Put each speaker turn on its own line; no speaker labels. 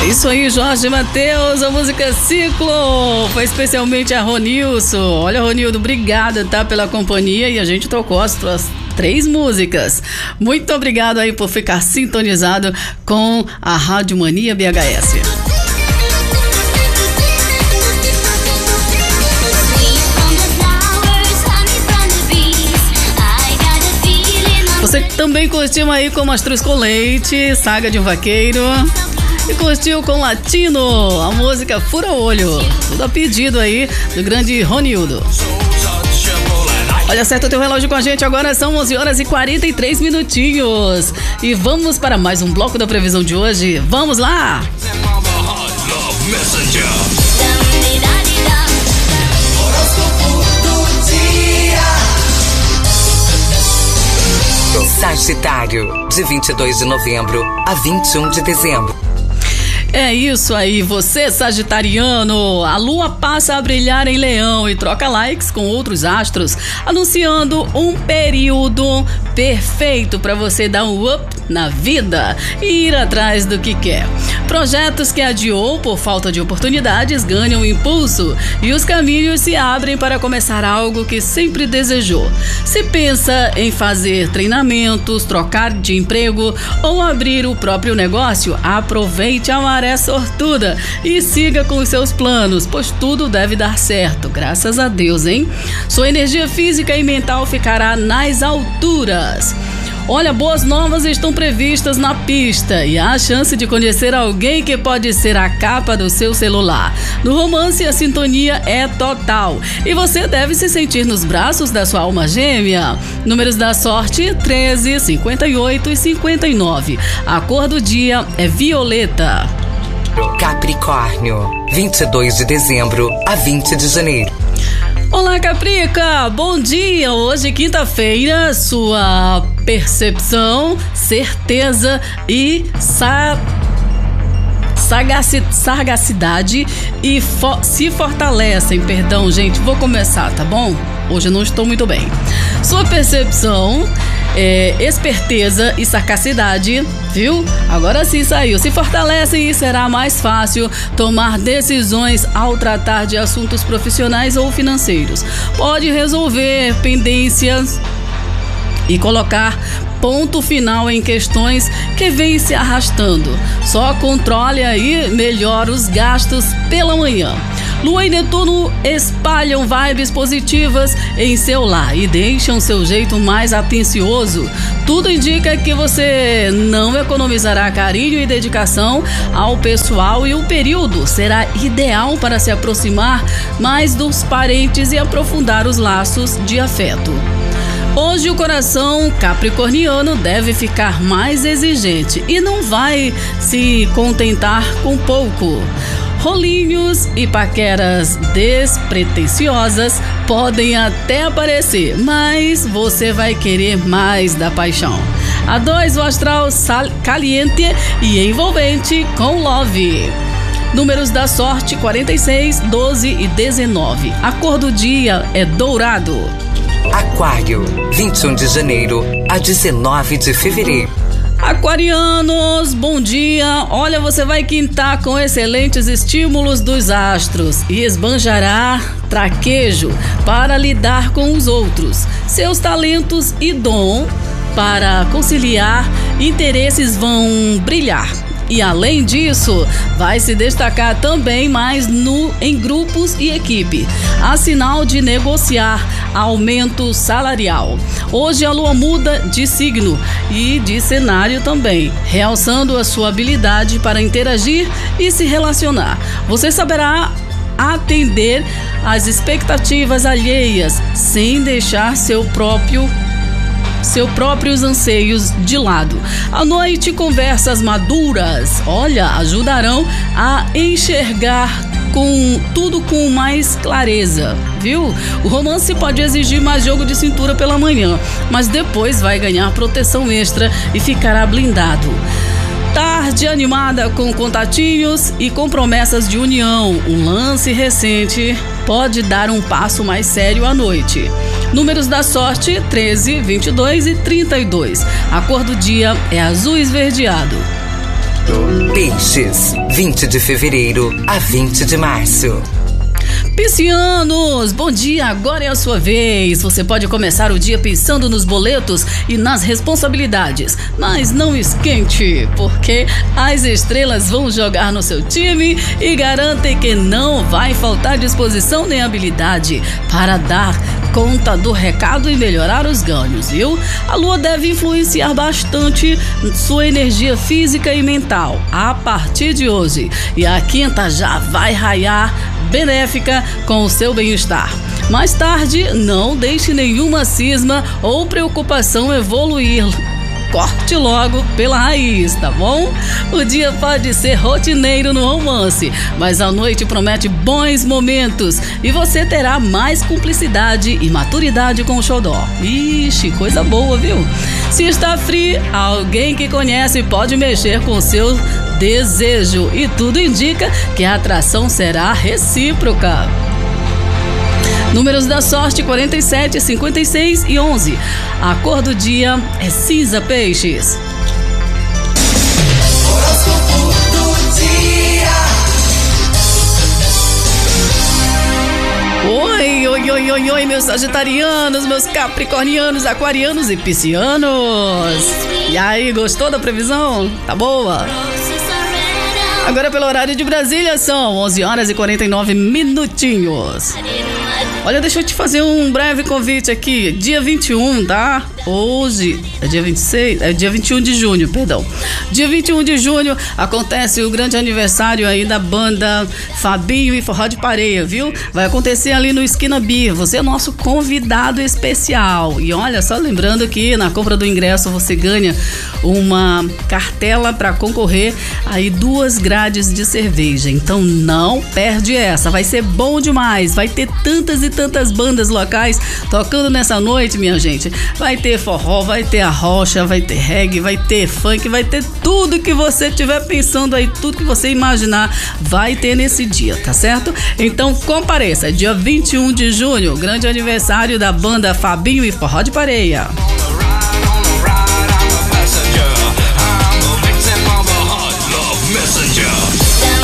É isso aí, Jorge Mateus, a música Ciclo foi especialmente a Ronilson. Olha, Ronildo, obrigada, tá, pela companhia, e a gente tocou as tuas 3 músicas. Muito obrigado aí por ficar sintonizado com a Rádio Mania BHS. Você também curtiu aí com Mastruz com Leite, Saga de um Vaqueiro, e curtiu com Latino a música Fura Olho, tudo a pedido aí do grande Ronildo. Olha, acerta o teu relógio com a gente, agora são 11 horas e 43 minutinhos. E vamos para mais um bloco da previsão de hoje. Vamos lá!
Sagitário, de 22 de novembro a 21 de dezembro.
É isso aí, você sagitariano, a lua passa a brilhar em Leão e troca likes com outros astros, anunciando um período perfeito para você dar um up na vida e ir atrás do que quer. Projetos que adiou por falta de oportunidades ganham impulso e os caminhos se abrem para começar algo que sempre desejou. Se pensa em fazer treinamentos, trocar de emprego ou abrir o próprio negócio, aproveite a maré sortuda e siga com os seus planos, pois tudo deve dar certo, graças a Deus, hein? Sua energia física e mental ficará nas alturas. Olha, boas novas estão previstas na pista e há a chance de conhecer alguém que pode ser a capa do seu celular. No romance, a sintonia é total e você deve se sentir nos braços da sua alma gêmea. Números da sorte: 13, 58 e 59. A cor do dia é violeta.
Capricórnio, 22 de dezembro a 20 de janeiro.
Olá, Caprica! Bom dia! Hoje, quinta-feira, sua percepção, certeza e sagacidade e se fortalecem. Perdão, gente, vou começar, tá bom? Hoje eu não estou muito bem. Sua percepção, esperteza e sagacidade, viu? Agora sim saiu. Se fortalecem e será mais fácil tomar decisões ao tratar de assuntos profissionais ou financeiros. Pode resolver pendências e colocar ponto final em questões que vêm se arrastando. Só controle aí melhor os gastos pela manhã. Lua e Netuno espalham vibes positivas em seu lar e deixam seu jeito mais atencioso. Tudo indica que você não economizará carinho e dedicação ao pessoal e o período será ideal para se aproximar mais dos parentes e aprofundar os laços de afeto. Hoje o coração capricorniano deve ficar mais exigente e não vai se contentar com pouco. Rolinhos e paqueras despretensiosas podem até aparecer, mas você vai querer mais da paixão. A 2, o astral caliente e envolvente com Love. Números da sorte: 46, 12 e 19. A cor do dia é dourado.
Aquário, 21 de janeiro a 19 de fevereiro.
Aquarianos, bom dia! Olha, você vai quintar com excelentes estímulos dos astros e esbanjará traquejo para lidar com os outros. Seus talentos e dom para conciliar interesses vão brilhar. E além disso, vai se destacar também mais em grupos e equipe. Há sinal de negociar aumento salarial. Hoje a lua muda de signo e de cenário também, realçando a sua habilidade para interagir e se relacionar. Você saberá atender às expectativas alheias sem deixar seus próprios anseios de lado. À noite, conversas maduras, ajudarão a enxergar tudo com mais clareza, viu? O romance pode exigir mais jogo de cintura pela manhã, mas depois vai ganhar proteção extra e ficará blindado. Tarde animada com contatinhos e com promessas de união. Um lance recente pode dar um passo mais sério à noite. Números da sorte: 13, 22 e 32. A cor do dia é azul esverdeado.
Peixes, 20 de fevereiro a 20 de março.
Piscianos, bom dia, agora é a sua vez. Você pode começar o dia pensando nos boletos e nas responsabilidades, mas não esquente, porque as estrelas vão jogar no seu time e garantem que não vai faltar disposição nem habilidade para dar conta do recado e melhorar os ganhos, viu? A lua deve influenciar bastante sua energia física e mental a partir de hoje, e a quinta já vai raiar benéfica com o seu bem-estar. Mais tarde, não deixe nenhuma cisma ou preocupação evoluir. Corte logo pela raiz, tá bom? O dia pode ser rotineiro no romance, mas a noite promete bons momentos e você terá mais cumplicidade e maturidade com o xodó. Ixi, coisa boa, viu? Se está frio, alguém que conhece pode mexer com o seu desejo e tudo indica que a atração será recíproca. Números da sorte: 47, 56 e 11. A cor do dia é cinza, peixes.
Horóscopo do dia.
Oi, meus sagitarianos, meus capricornianos, aquarianos e piscianos. E aí, gostou da previsão? Tá boa? Agora, pelo horário de Brasília, são 11 horas e 49 minutinhos. Olha, deixa eu te fazer um breve convite aqui. Dia 21, tá? Hoje é dia 26, é dia 21 de junho, perdão. Dia 21 de junho acontece o grande aniversário aí da banda Fabinho e Forró de Pareia, viu? Vai acontecer ali no Esquina Beer. Você é nosso convidado especial. E olha, só lembrando que na compra do ingresso você ganha uma cartela para concorrer aí 2 grades de cerveja. Então não perde essa, vai ser bom demais. Vai ter tantas e tantas bandas locais tocando nessa noite, minha gente. Vai ter forró, vai ter arrocha, vai ter reggae, vai ter funk, vai ter tudo que você estiver pensando aí, tudo que você imaginar vai ter nesse dia, tá certo? Então compareça, dia 21 de junho, grande aniversário da banda Fabinho e Forró de Pareia.